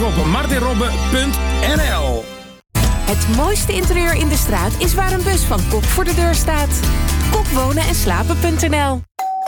op martinrobbe.nl. Het mooiste interieur in de straat is waar een bus van Kok voor de deur staat. Kokwonen-en-slapen.nl.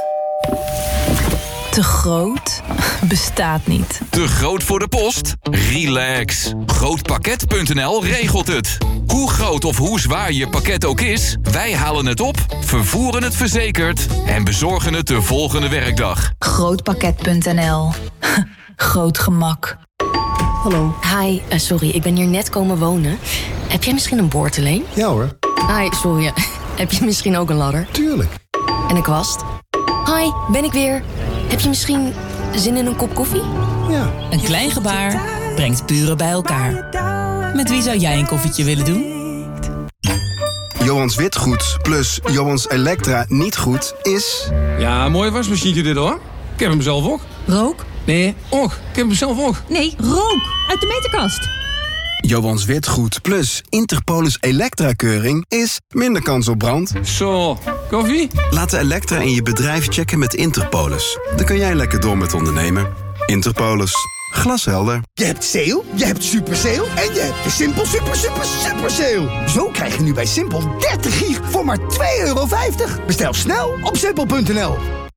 Te groot? Bestaat niet. Te groot voor de post? Relax. Grootpakket.nl regelt het. Hoe groot of hoe zwaar je pakket ook is, wij halen het op, vervoeren het verzekerd en bezorgen het de volgende werkdag. Grootpakket.nl. Groot gemak. Hallo. Hi, sorry, ik ben hier net komen wonen. Heb jij misschien een boordeleen? Ja hoor. Hi, sorry. Heb je misschien ook een ladder? Tuurlijk. En een kwast? Hi, ben ik weer. Heb je misschien zin in een kop koffie? Ja. Een klein gebaar brengt buren bij elkaar. Met wie zou jij een koffietje willen doen? Johans Witgoed plus Johans Elektra niet goed is... Ja, mooi wasmachientje dit hoor. Ik heb hem zelf ook. Rook? Nee, ook. Ik heb hem zelf ook. Nee, rook! Uit de meterkast. Johans Witgoed plus Interpolis Elektra-keuring is minder kans op brand. Zo, koffie? Laat de Elektra in je bedrijf checken met Interpolis. Dan kan jij lekker door met ondernemen. Interpolis. Glashelder. Je hebt sale, je hebt super sale en je hebt de Simpel super sale. Zo krijg je nu bij Simpel 30 gig voor maar €2,50. Bestel snel op simpel.nl.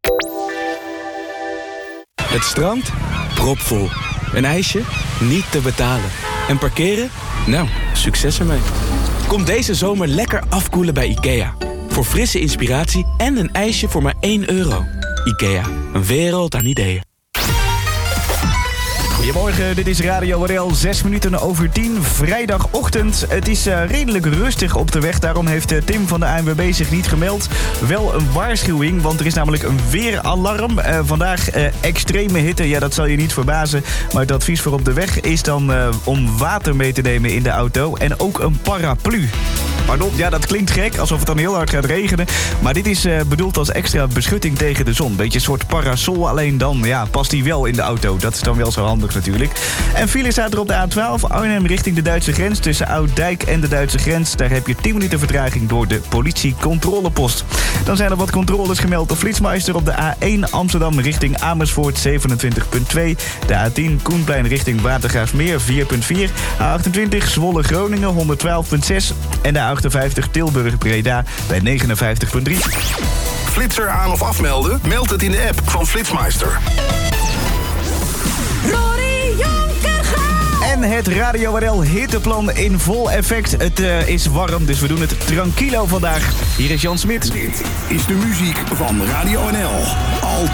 Het strand? Propvol. Een ijsje? Niet te betalen. En parkeren? Nou, succes ermee. Kom deze zomer lekker afkoelen bij IKEA. Voor frisse inspiratie en een ijsje voor maar €1. IKEA, een wereld aan ideeën. Goedemorgen, dit is Radio Warel, 6 minuten over 10, vrijdagochtend. Het is redelijk rustig op de weg, daarom heeft Tim van de ANWB zich niet gemeld. Wel een waarschuwing, want er is namelijk een weeralarm. Vandaag extreme hitte, ja dat zal je niet verbazen. Maar het advies voor op de weg is dan om water mee te nemen in de auto en ook een paraplu. Pardon, ja dat klinkt gek, alsof het dan heel hard gaat regenen. Maar dit is bedoeld als extra beschutting tegen de zon. Beetje een soort parasol, alleen dan ja, past die wel in de auto. Dat is dan wel zo handig natuurlijk. En file staat er op de A12 Arnhem richting de Duitse grens. Tussen Ouddijk en de Duitse grens. Daar heb je 10 minuten vertraging door de politiecontrolepost. Dan zijn er wat controles gemeld op Flitsmeister op de A1 Amsterdam richting Amersfoort 27.2. De A10 Koenplein richting Watergraafsmeer 4.4. A28 Zwolle Groningen 112.6. En de A58 Tilburg Breda bij 59.3. Flitser aan of afmelden? Meld het in de app van Flitsmeister. En het Radio Warel hitteplan in vol effect. Het is warm, dus we doen het tranquilo vandaag. Hier is Jan Smit. Dit is de muziek van Radio NL.